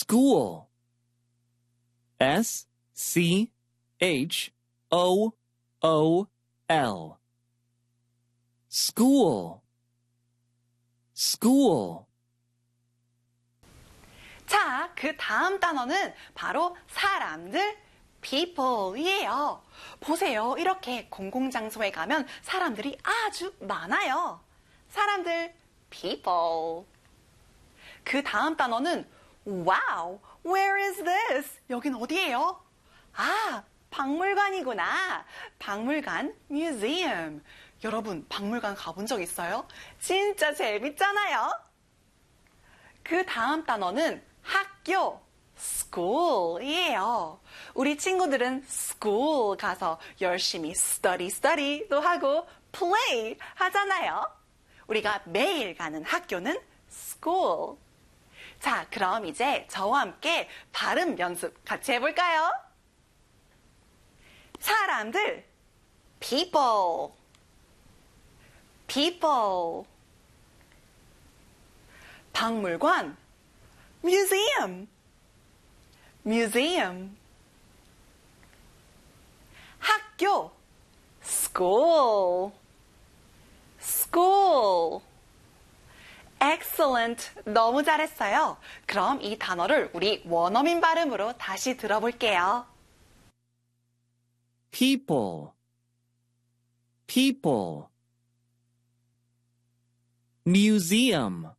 School. S-C-H-O-O-L. School. School. 자, 그 다음 단어는 바로 사람들, people이에요. 보세요. 이렇게 공공장소에 가면 사람들이 아주 많아요. 사람들, people. 그 다음 단어는 wow, where is this? 여긴 어디예요? 아, 박물관이구나. 박물관, museum. 여러분, 박물관 가본 적 있어요? 진짜 재밌잖아요. 그 다음 단어는 학교, school이에요. 우리 친구들은 school 가서 열심히 study도 하고 play 하잖아요. 우리가 매일 가는 학교는 school. 자, 그럼 이제 저와 함께 발음 연습 같이 해볼까요? 사람들, people, people. 박물관, museum, museum. 학교, school, school. Excellent. 너무 잘했어요. 그럼 이 단어를 우리 원어민 발음으로 다시 들어볼게요. People. People. Museum.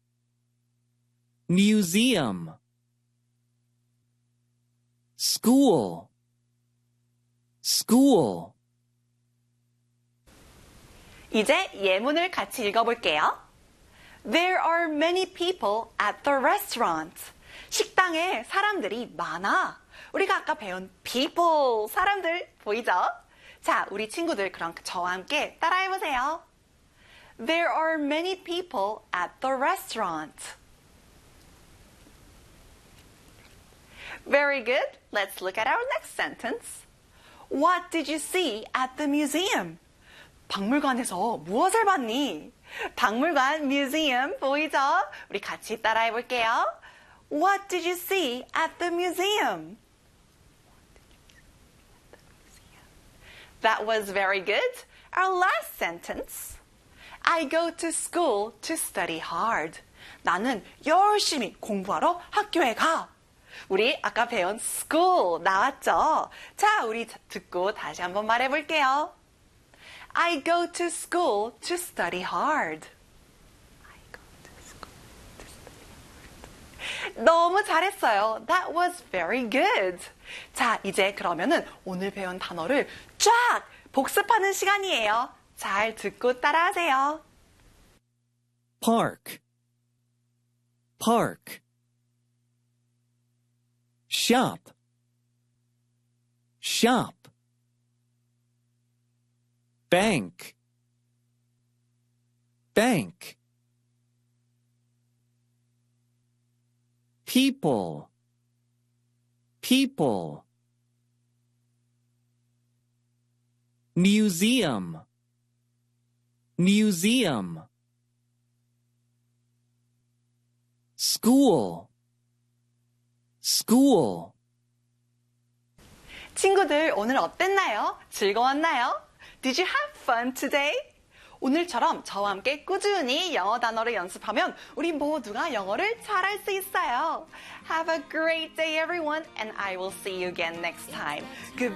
Museum. School. School. 이제 예문을 같이 읽어볼게요. There are many people at the restaurant. 식당에 사람들이 많아. 우리가 아까 배운 people, 사람들 보이죠? 자, 우리 친구들 그럼 저와 함께 따라해보세요. There are many people at the restaurant. Very good. Let's look at our next sentence. What did you see at the museum? 박물관에서 무엇을 봤니? 박물관, museum 보이죠? 우리 같이 따라해 볼게요. What did you see at the museum? That was very good. Our last sentence. I go to school to study hard. 나는 열심히 공부하러 학교에 가. 우리 아까 배운 school 나왔죠? 자, 우리 듣고 다시 한번 말해볼게요. I go to school to study hard. I go to school to study hard. 너무 잘했어요. That was very good. 자, 이제 그러면은 오늘 배운 단어를 쫙 복습하는 시간이에요. 잘 듣고 따라하세요. Park. Park. Shop. Shop. Bank. Bank. People. People. Museum. Museum. School. School. 친구들 오늘 어땠나요? 즐거웠나요? Did you have fun today? 오늘처럼 저와 함께 꾸준히 영어 단어를 연습하면 우리 모두가 영어를 잘할 수 있어요. Have a great day everyone and I will see you again next time. Goodbye.